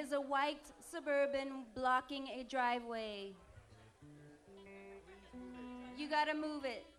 is a white Suburban blocking a driveway. You gotta move it.